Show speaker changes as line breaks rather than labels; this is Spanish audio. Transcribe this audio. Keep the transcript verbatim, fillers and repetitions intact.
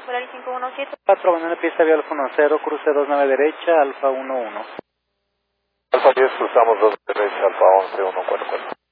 Volaris cinco uno siete.
cuatro, abandone pista vía Alfa uno cero, cruce dos nueve derecha, Alfa uno uno.
Alfa diez, cruzamos dos derecha, Alfa once, uno cuatro cuatro.